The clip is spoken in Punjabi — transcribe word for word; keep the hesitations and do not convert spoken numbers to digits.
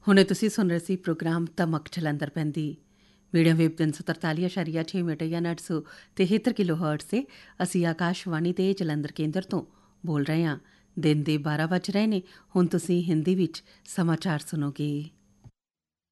ਹੁਣੇ ਤੁਸੀਂ ਸੁਣ ਰਹੇ ਸੀ ਪ੍ਰੋਗਰਾਮ ਧਮਕ ਜਲੰਧਰ ਪੈਂਦੀ ਮੀਡੀਅਮ ਵੇਵ ਤਿੰਨ ਸੌ ਤਰਤਾਲੀ ਅਸ਼ਾਰੀਆ ਛੇ ਮੀਟਰ ਜਾਂ ਅੱਠ ਸੌ ਤਿਹੱਤਰ ਕਿਲੋ ਹਰਟਜ਼ 'ਤੇ ਅਸੀਂ ਆਕਾਸ਼ਵਾਣੀ ਦੇ ਜਲੰਧਰ ਕੇਂਦਰ ਤੋਂ ਬੋਲ ਰਹੇ ਹਾਂ। ਦਿਨ ਦੇ ਬਾਰਾਂ ਵੱਜ ਰਹੇ ਨੇ। ਹੁਣ ਤੁਸੀਂ ਹਿੰਦੀ ਵਿੱਚ ਸਮਾਚਾਰ ਸੁਣੋਗੇ।